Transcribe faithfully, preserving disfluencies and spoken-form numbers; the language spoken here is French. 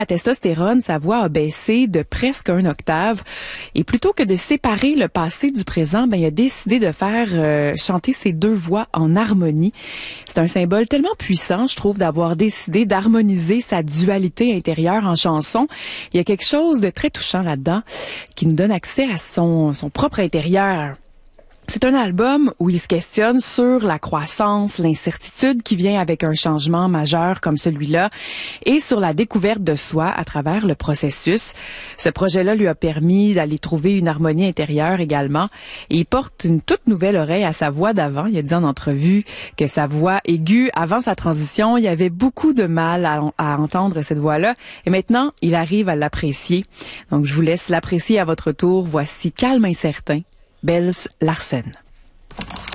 La testostérone, sa voix a baissé de presque un octave. Et plutôt que de séparer le passé du présent, ben, il a décidé de faire euh, chanter ces deux voix en harmonie. C'est un symbole tellement puissant, je trouve, d'avoir décidé d'harmoniser sa dualité intérieure en chanson. Il y a quelque chose de très touchant là-dedans qui nous donne accès à son, son propre intérieur. C'est un album où il se questionne sur la croissance, l'incertitude qui vient avec un changement majeur comme celui-là et sur la découverte de soi à travers le processus. Ce projet-là lui a permis d'aller trouver une harmonie intérieure également et il porte une toute nouvelle oreille à sa voix d'avant. Il a dit en entrevue que sa voix aiguë, avant sa transition, il y avait beaucoup de mal à, à entendre cette voix-là et maintenant, il arrive à l'apprécier. Donc, je vous laisse l'apprécier à votre tour. Voici Calme Incertain. Bels Larsen.